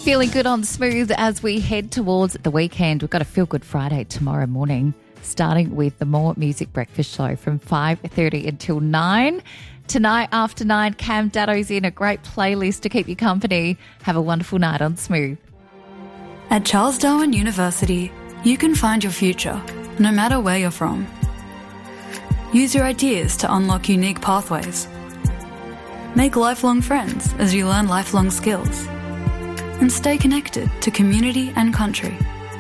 Feeling good on Smooth as we head towards the weekend. We've got a Feel Good Friday tomorrow morning, starting with the More Music Breakfast Show from 5:30 until 9. Tonight after 9, Cam Datto's in, a great playlist to keep you company. Have a wonderful night on Smooth. At Charles Darwin University, you can find your future, no matter where you're from. Use your ideas to unlock unique pathways. Make lifelong friends as you learn lifelong skills. And stay connected to community and country.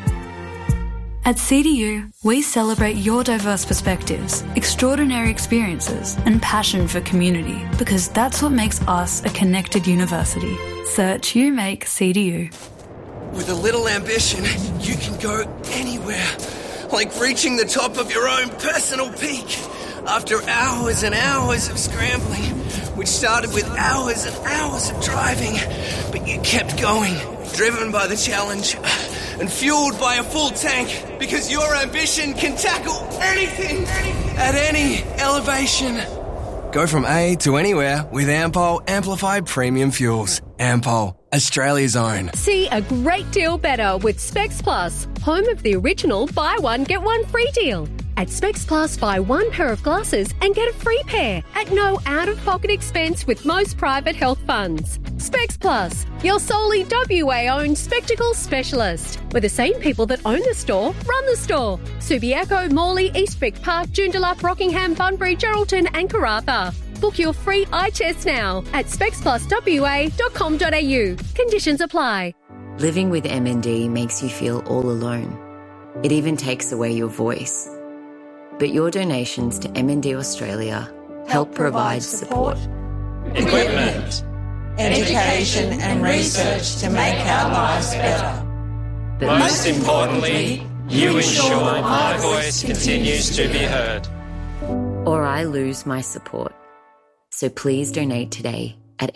At CDU, we celebrate your diverse perspectives, extraordinary experiences, and passion for community, because that's what makes us a connected university. Search UMake CDU. With a little ambition, you can go anywhere, like reaching the top of your own personal peak. After hours and hours of scrambling, which started with hours and hours of driving, but you kept going, driven by the challenge and fueled by a full tank, because your ambition can tackle anything at any elevation. Go from A to anywhere with Ampol Amplified Premium Fuels. Ampol, Australia's own. See a great deal better with Specs Plus, home of the original buy one, get one free deal. At Specs Plus, buy one pair of glasses and get a free pair at no out-of-pocket expense with most private health funds. Specs Plus, your solely WA-owned spectacles specialist, where the same people that own the store run the store. Subiaco, Morley, Eastvic Park, Joondalup, Rockingham, Bunbury, Geraldton and Karratha. Book your free eye test now at specspluswa.com.au. Conditions apply. Living with MND makes you feel all alone. It even takes away your voice. But your donations to MND Australia help provide support, equipment, education and research to make our lives better. But most importantly, you ensure my voice continues to be heard. Or I lose my support. So please donate today at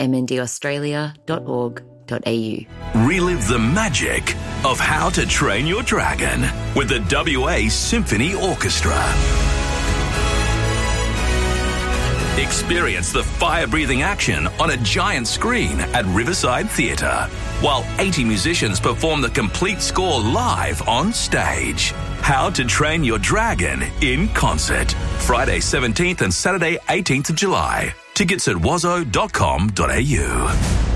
mndaustralia.org.au. Relive the magic of How to Train Your Dragon with the WA Symphony Orchestra. Experience the fire-breathing action on a giant screen at Riverside Theatre, while 80 musicians perform the complete score live on stage. How to Train Your Dragon in concert. Friday 17th and Saturday 18th of July. Tickets at wazo.com.au.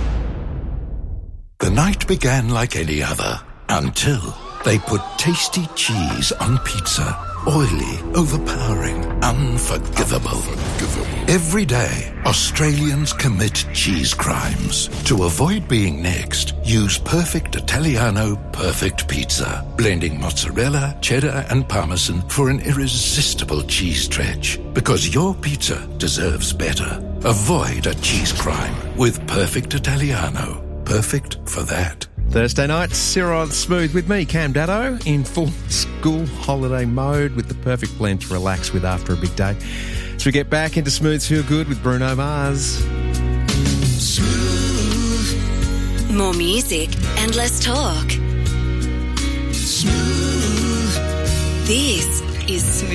The night began like any other until they put tasty cheese on pizza. Oily, overpowering, unforgivable. Every day, Australians commit cheese crimes. To avoid being next, use Perfect Italiano Perfect Pizza, blending mozzarella, cheddar and parmesan for an irresistible cheese stretch. Because your pizza deserves better. Avoid a cheese crime with Perfect Italiano. Perfect for that. Thursday nights, here on Smooth with me, Cam Datto, in full school holiday mode with the perfect blend to relax with after a big day. So we get back into Smooth Feel Good with Bruno Mars. Smooth. More music and less talk. Smooth. This is Smooth.